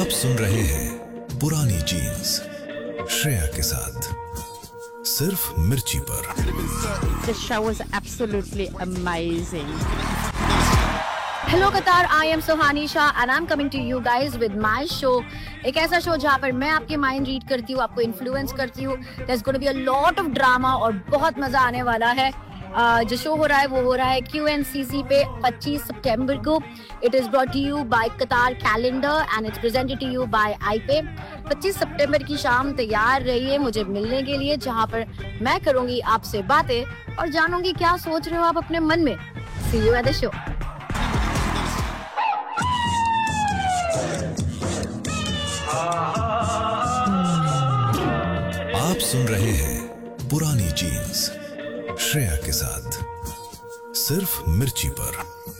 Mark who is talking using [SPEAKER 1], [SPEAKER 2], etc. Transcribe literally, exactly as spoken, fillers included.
[SPEAKER 1] आप सुन रहे हैं पुरानी जीन्स श्रेया के साथ सिर्फ मिर्ची पर।
[SPEAKER 2] The show was absolutely amazing.
[SPEAKER 3] Hello Qatar, I am Sohani Shah and I'm coming to you guys with my show. एक ऐसा शो जहाँ पर मैं आपके माइंड रीड करती हूँ, आपको इन्फ्लुएंस करती हूँ. There's going to be a lot of drama और बहुत मजा आने वाला है. Uh, जो शो हो रहा है वो हो रहा है Q N C C पे पच्चीस सितंबर को. It is brought to you by Qatar Calendar and it's presented to you by I P A. पच्चीस सितंबर की शाम तैयार रहिए मुझे मिलने के लिए, जहाँ पर मैं करूंगी आपसे बातें और जानूंगी क्या सोच रहे हो आप अपने मन में. See you at the show.
[SPEAKER 1] आप सुन रहे हैं पुरानी जीन्स श्रेया के साथ सिर्फ मिर्ची पर.